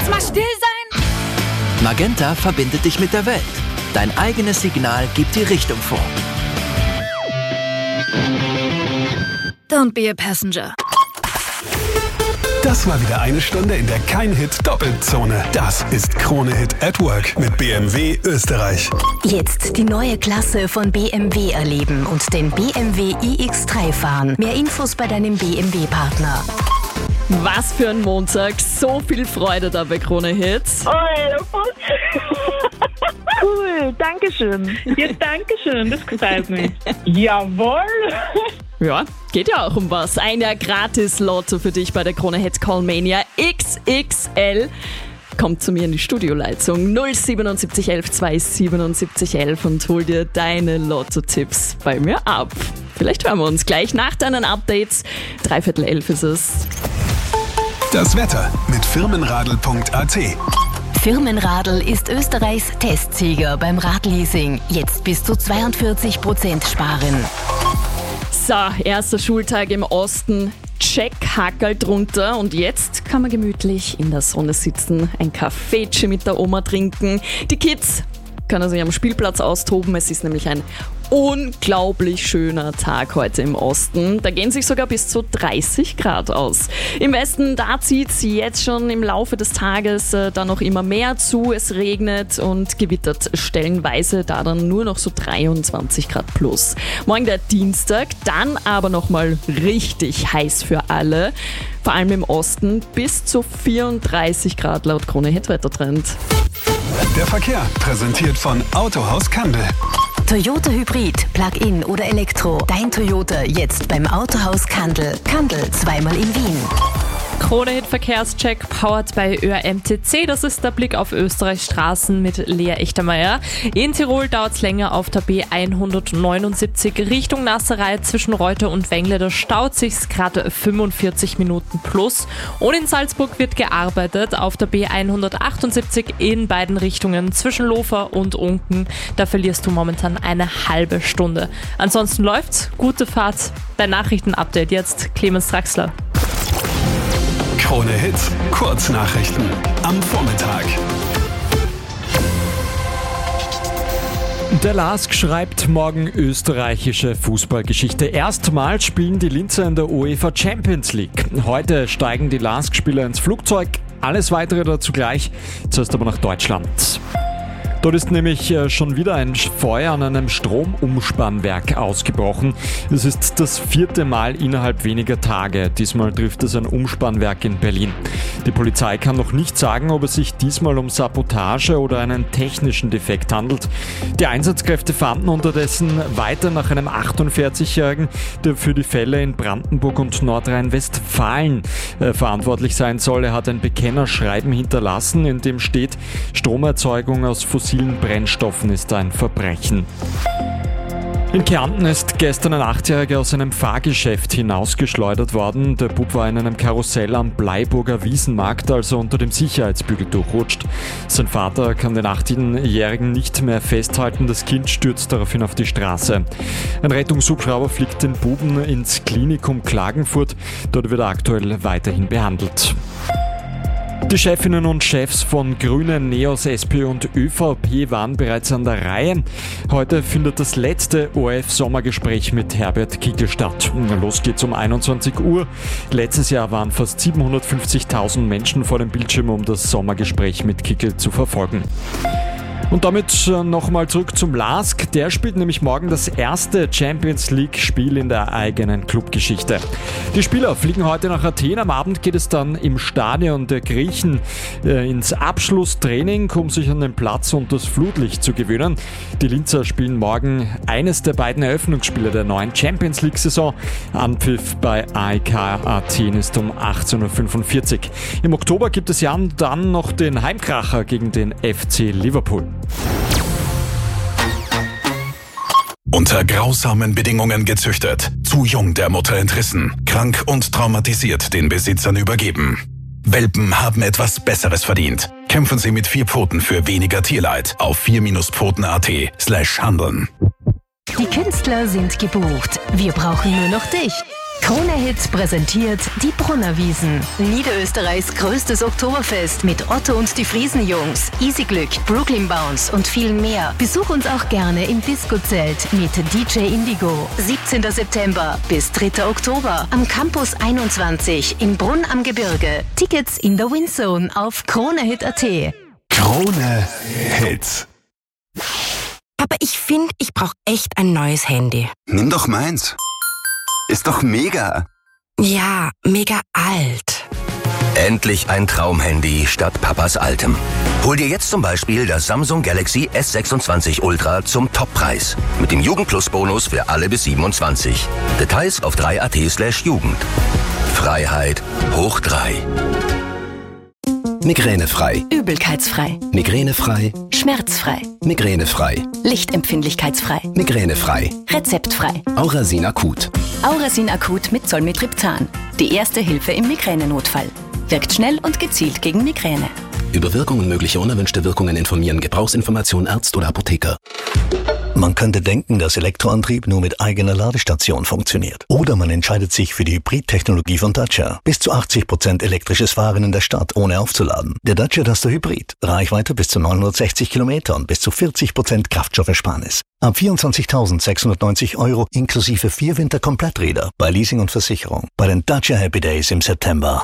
mal still sein? Magenta verbindet dich mit der Welt. Dein eigenes Signal gibt die Richtung vor. Don't be a passenger. Das war wieder eine Stunde in der Kein-Hit-Doppelzone. Das ist Krone Hit at Work mit BMW Österreich. Jetzt die neue Klasse von BMW erleben und den BMW iX3 fahren. Mehr Infos bei deinem BMW-Partner. Was für ein Montag, so viel Freude da bei Krone Hits. Cool, dankeschön. Ja, dankeschön, das gefällt mir. Jawohl. Ja, geht ja auch um was. Ein Jahr Gratis-Lotto für dich bei der Krone Hit Callmania XXL. Kommt zu mir in die Studioleitung 07711 27711 und hol dir deine Lotto-Tipps bei mir ab. Vielleicht hören wir uns gleich nach deinen Updates. 11:45 ist es. Das Wetter mit firmenradl.at. Firmenradl ist Österreichs Testsieger beim Radleasing. Jetzt bis zu 42% sparen. So, erster Schultag im Osten. Check, Hackerl drunter und jetzt kann man gemütlich in der Sonne sitzen, ein Kaffeetsche mit der Oma trinken. Die Kids können sich am Spielplatz austoben. Es ist nämlich ein unglaublich schöner Tag heute im Osten. Da gehen sich sogar bis zu 30 Grad aus. Im Westen, da zieht es jetzt schon im Laufe des Tages dann noch immer mehr zu. Es regnet und gewittert stellenweise, da dann nur noch so 23 Grad plus. Morgen der Dienstag, dann aber nochmal richtig heiß für alle. Vor allem im Osten bis zu 34 Grad laut Krone Hit Wettertrend. Der Verkehr präsentiert von Autohaus Kandel. Toyota Hybrid, Plug-in oder Elektro. Dein Toyota jetzt beim Autohaus Kandel. Kandel, zweimal in Wien. Krone Hit Verkehrscheck powered bei ÖRMTC. Das ist der Blick auf Österreichs Straßen mit Lea Echtermeier. In Tirol dauert es länger auf der B179 Richtung Nasserei zwischen Reuter und Wengle. Da staut sich's gerade 45 Minuten plus. Und in Salzburg wird gearbeitet auf der B178 in beiden Richtungen zwischen Lofer und Unken. Da verlierst du momentan eine halbe Stunde. Ansonsten läuft's. Gute Fahrt. Dein Nachrichtenupdate jetzt, Clemens Draxler. Krone Hit, Kurznachrichten am Vormittag. Der LASK schreibt morgen österreichische Fußballgeschichte. Erstmals spielen die Linzer in der UEFA Champions League. Heute steigen die LASK-Spieler ins Flugzeug. Alles Weitere dazu gleich. Zuerst aber nach Deutschland. Dort ist nämlich schon wieder ein Feuer an einem Stromumspannwerk ausgebrochen. Es ist das 4. Mal innerhalb weniger Tage. Diesmal trifft es ein Umspannwerk in Berlin. Die Polizei kann noch nicht sagen, ob es sich diesmal um Sabotage oder einen technischen Defekt handelt. Die Einsatzkräfte fanden unterdessen weiter nach einem 48-Jährigen, der für die Fälle in Brandenburg und Nordrhein-Westfalen verantwortlich sein soll. Er hat ein Bekennerschreiben hinterlassen, in dem steht, Stromerzeugung aus fossilen Brennstoffen ist ein Verbrechen. In Kärnten ist gestern ein 8-Jähriger aus einem Fahrgeschäft hinausgeschleudert worden. Der Bub war in einem Karussell am Bleiburger Wiesenmarkt, als er unter dem Sicherheitsbügel durchrutscht. Sein Vater kann den 8-Jährigen nicht mehr festhalten. Das Kind stürzt daraufhin auf die Straße. Ein Rettungshubschrauber fliegt den Buben ins Klinikum Klagenfurt. Dort wird er aktuell weiterhin behandelt. Die Chefinnen und Chefs von Grünen, NEOS, SP und ÖVP waren bereits an der Reihe. Heute findet das letzte ORF-Sommergespräch mit Herbert Kickl statt. Los geht's um 21 Uhr. Letztes Jahr waren fast 750.000 Menschen vor dem Bildschirm, um das Sommergespräch mit Kickl zu verfolgen. Und damit nochmal zurück zum LASK. Der spielt nämlich morgen das erste Champions-League-Spiel in der eigenen Clubgeschichte. Die Spieler fliegen heute nach Athen. Am Abend geht es dann im Stadion der Griechen ins Abschlusstraining, um sich an den Platz und das Flutlicht zu gewöhnen. Die Linzer spielen morgen eines der beiden Eröffnungsspiele der neuen Champions-League-Saison. Anpfiff bei AEK Athen ist um 18:45 Uhr. Im Oktober gibt es ja dann noch den Heimkracher gegen den FC Liverpool. Unter grausamen Bedingungen gezüchtet, zu jung der Mutter entrissen, krank und traumatisiert den Besitzern übergeben. Welpen haben etwas Besseres verdient. Kämpfen Sie mit 4 Pfoten für weniger Tierleid auf 4-Pfoten.at/handeln. Die Künstler sind gebucht. Wir brauchen nur noch dich. Krone Hit präsentiert die Brunnerwiesen. Niederösterreichs größtes Oktoberfest mit Otto und die Friesenjungs, Easy Glück, Brooklyn Bounce und vielen mehr. Besuch uns auch gerne im Disco-Zelt mit DJ Indigo. 17. September bis 3. Oktober am Campus 21 in Brunn am Gebirge. Tickets in der Windzone auf kronehit.at. Krone Hits. Aber ich finde, ich brauche echt ein neues Handy. Nimm doch meins. Ist doch mega. Ja, mega alt. Endlich ein Traumhandy statt Papas altem. Hol dir jetzt zum Beispiel das Samsung Galaxy S26 Ultra zum Toppreis. Mit dem Jugend-Plus-Bonus für alle bis 27. Details auf 3.at/Jugend. Freiheit hoch 3. Migränefrei. Übelkeitsfrei. Migränefrei. Schmerzfrei. Migränefrei. Lichtempfindlichkeitsfrei. Migränefrei. Rezeptfrei. Aurasin Akut. Aurasin Akut mit Zolmitriptan. Die erste Hilfe im Migränenotfall. Wirkt schnell und gezielt gegen Migräne. Über Wirkung und mögliche unerwünschte Wirkungen informieren. Gebrauchsinformation Arzt oder Apotheker. Man könnte denken, dass Elektroantrieb nur mit eigener Ladestation funktioniert. Oder man entscheidet sich für die Hybrid-Technologie von Dacia. Bis zu 80% elektrisches Fahren in der Stadt, ohne aufzuladen. Der Dacia Duster Hybrid. Reichweite bis zu 960 Kilometer und bis zu 40% Kraftstoffersparnis. Ab 24.690 € inklusive 4 Winterkompletträder bei Leasing und Versicherung. Bei den Dacia Happy Days im September.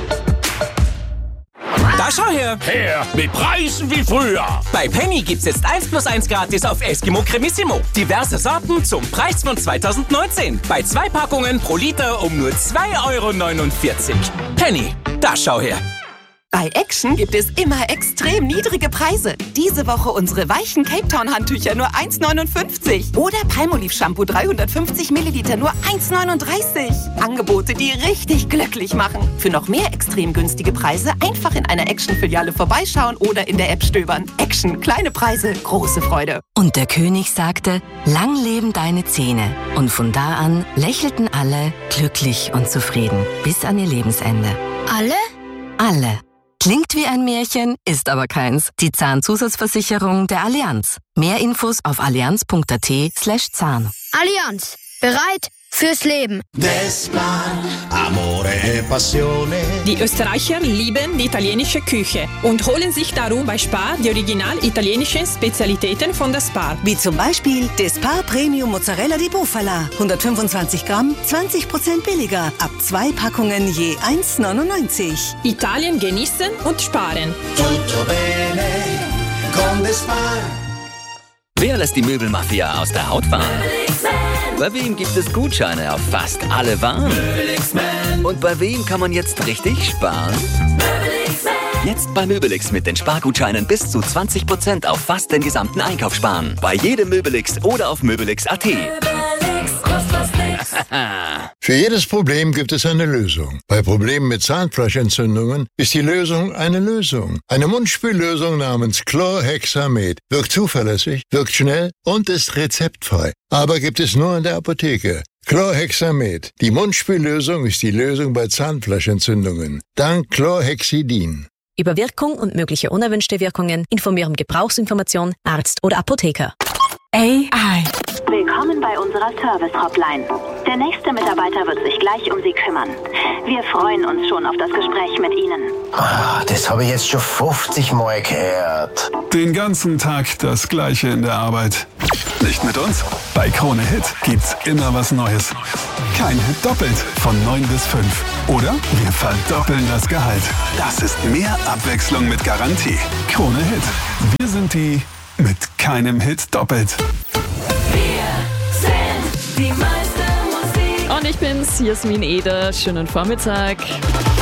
Da schau her! Her, mit Preisen wie früher! Bei Penny gibt's jetzt 1+1 gratis auf Eskimo Cremissimo. Diverse Sorten zum Preis von 2019. Bei 2 Packungen pro Liter um nur 2,49 €. Penny, da schau her! Bei Action gibt es immer extrem niedrige Preise. Diese Woche unsere weichen Cape Town Handtücher nur 1,59. Oder Palmolive Shampoo 350 Milliliter nur 1,39. Angebote, die richtig glücklich machen. Für noch mehr extrem günstige Preise einfach in einer Action-Filiale vorbeischauen oder in der App stöbern. Action, kleine Preise, große Freude. Und der König sagte, lang leben deine Zähne. Und von da an lächelten alle glücklich und zufrieden bis an ihr Lebensende. Alle? Alle. Klingt wie ein Märchen, ist aber keins. Die Zahnzusatzversicherung der Allianz. Mehr Infos auf allianz.at/Zahn. Allianz. Bereit fürs Leben. Die Österreicher lieben die italienische Küche und holen sich darum bei Spar die original italienischen Spezialitäten von der Spar. Wie zum Beispiel der Spar Premium Mozzarella di Bufala. 125 Gramm, 20% billiger. Ab 2 Packungen je 1,99. Italien genießen und sparen. Tutto bene con the Spar. Wer lässt die Möbelmafia aus der Haut fahren? Bei wem gibt es Gutscheine auf fast alle Waren? Und bei wem kann man jetzt richtig sparen? Jetzt bei Möbelix mit den Spargutscheinen bis zu 20% auf fast den gesamten Einkauf sparen. Bei jedem Möbelix oder auf möbelix.at. Für jedes Problem gibt es eine Lösung. Bei Problemen mit Zahnfleischentzündungen ist die Lösung eine Lösung. Eine Mundspüllösung namens Chlorhexamet wirkt zuverlässig, wirkt schnell und ist rezeptfrei. Aber gibt es nur in der Apotheke. Chlorhexamet. Die Mundspüllösung ist die Lösung bei Zahnfleischentzündungen. Dank Chlorhexidin. Über Wirkung und mögliche unerwünschte Wirkungen informieren Gebrauchsinformation, Arzt oder Apotheker. AI. Willkommen bei unserer Service-Hotline. Der nächste Mitarbeiter wird sich gleich um Sie kümmern. Wir freuen uns schon auf das Gespräch mit Ihnen. Das habe ich jetzt schon 50 Mal gehört. Den ganzen Tag das Gleiche in der Arbeit. Nicht mit uns? Bei Krone Hit gibt's immer was Neues. Kein Hit doppelt von 9 bis 5. Oder wir verdoppeln das Gehalt. Das ist mehr Abwechslung mit Garantie. Krone Hit. Wir sind die mit keinem Hit doppelt. Und ich bin's, Jasmin Eder. Schönen Vormittag.